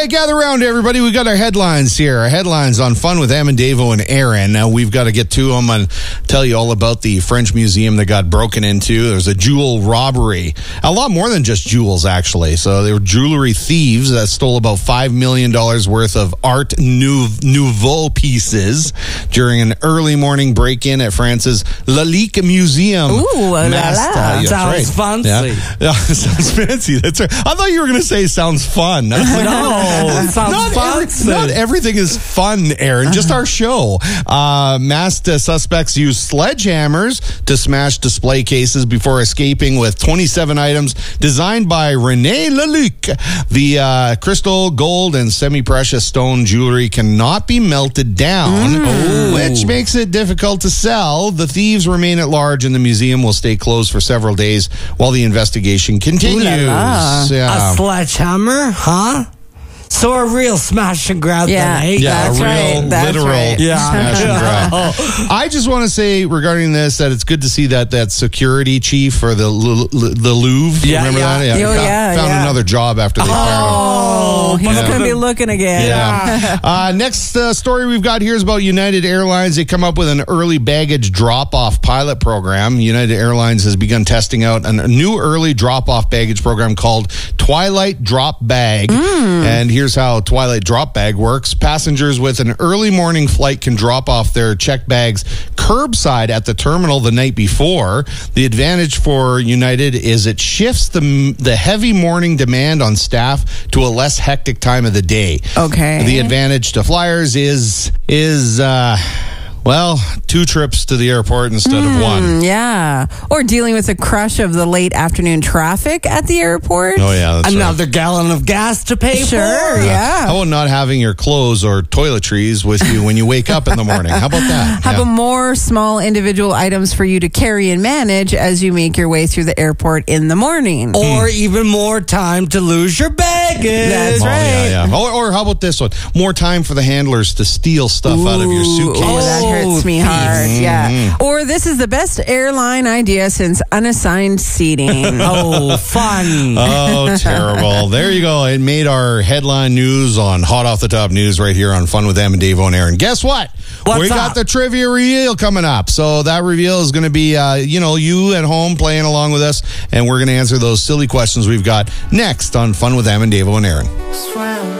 right, gather around, everybody. We got our headlines here. Our headlines on Fun with Em and Davo and Aaron. Now, we've got to get to them and tell you all about the French museum that got broken into. There's a jewel robbery. A lot more than just jewels, actually. So they were jewelry thieves that stole about $5 million worth of Art Nouveau pieces during an early morning break-in at France's Lalique Museum. Ooh, Sounds fancy. Yeah, sounds fancy. That's right. I thought you were going to say sounds fun. No, sounds fancy. Not everything is fun, Aaron. Just our show. Masked suspects used sledgehammers to smash display cases before escaping with 27 items designed by René Lalique. The crystal, gold, and semi-precious stone jewelry cannot be melted down, which makes it difficult to sell. The thieves remain at large, and the museum will stay closed for several days while the investigation continues. A sledgehammer, huh? So a real smash and grab then, eh? Yeah, That's a real right. That's literal right. smash and grab. I just want to say regarding this that it's good to see that security chief for the Louvre. Yeah, remember yeah. that? Found another job after they fired him. Oh, he's going to be looking again. Yeah. Next story we've got here is about United Airlines. They come up with an early baggage drop-off pilot program. United Airlines has begun testing out a new early drop-off baggage program called Twilight Drop Bag. And here's how Twilight Drop Bag works. Passengers with an early morning flight can drop off their checked bags curbside at the terminal the night before. The advantage for United is it shifts the heavy morning demand on staff to a less hectic time of the day. Okay. The advantage to flyers is 2 trips to the airport instead of one. Yeah. Or dealing with the crush of the late afternoon traffic at the airport. Oh, yeah, that's Another gallon of gas to pay Sure, for. yeah. How about not having your clothes or toiletries with you when you wake up in the morning? How about that? Have more small individual items for you to carry and manage as you make your way through the airport in the morning. Or even more time to lose your baggage. That's right. Yeah. Or how about this one? More time for the handlers to steal stuff out of your suitcase. Oh, that hurts me hard. Yeah. Or this is the best airline idea since unassigned seating. Oh, fun. Oh, terrible. There you go. It made our headline news on Hot Off the Top News right here on Fun with Em and Davo and Aaron. Guess what? What's we got up? the trivia reveal coming up. So that reveal is going to be, you at home playing along with us, and we're going to answer those silly questions we've got next on Fun with Em and Davo and Aaron.